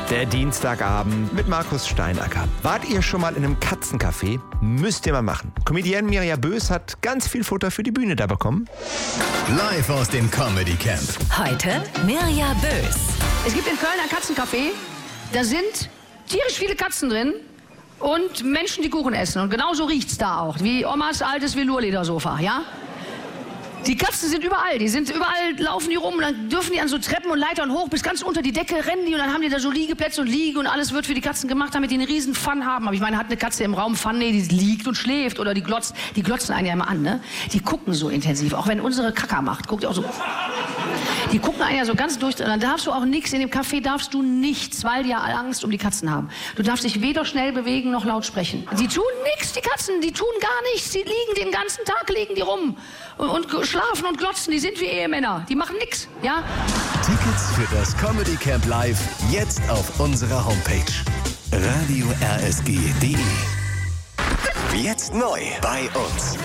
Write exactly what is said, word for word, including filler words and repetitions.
Der Dienstagabend mit Markus Steinacker. Wart ihr schon mal in einem Katzencafé? Müsst ihr mal machen. Comedienne Mirja Bös hat ganz viel Futter für die Bühne da bekommen. Live aus dem Comedy Camp. Heute Mirja Bös. Es gibt in Köln ein Katzencafé, da sind tierisch viele Katzen drin und Menschen, die Kuchen essen. Und genauso riecht's da auch, wie Omas altes Velourledersofa, ja? Die Katzen sind überall, die sind überall, laufen die rum und dann dürfen die an so Treppen und Leitern hoch, bis ganz unter die Decke rennen die und dann haben die da so Liegeplätze und Liege und alles wird für die Katzen gemacht, damit die einen riesen Fun haben. Aber ich meine, hat eine Katze im Raum Fun? Nee, die liegt und schläft oder die glotzt, die glotzen einen ja immer an, ne? Die gucken so intensiv, auch wenn unsere Kacker macht, guckt ihr auch so. Die gucken einen ja so ganz durch, und dann darfst du auch nichts, in dem Café darfst du nichts, weil die ja Angst um die Katzen haben. Du darfst dich weder schnell bewegen noch laut sprechen. Die tun nichts, die Katzen, die tun gar nichts, die liegen den ganzen Tag, liegen die rum und, und schlafen und glotzen, die sind wie Ehemänner, die machen nichts, ja? Tickets für das Comedy Camp Live jetzt auf unserer Homepage radio r s g punkt d e. Jetzt neu bei uns.